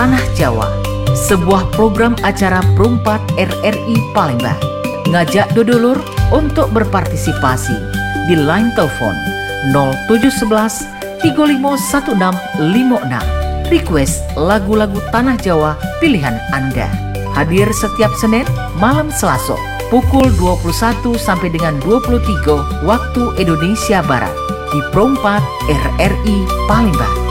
Tanah Jawa, sebuah program acara Perumpat RRI Palembang. Ngajak dodolur untuk berpartisipasi di line telepon 0711 351656. Request lagu-lagu Tanah Jawa pilihan Anda. Hadir setiap Senin malam Selasa pukul 21 sampai dengan 23 waktu Indonesia Barat di Perumpat RRI Palembang.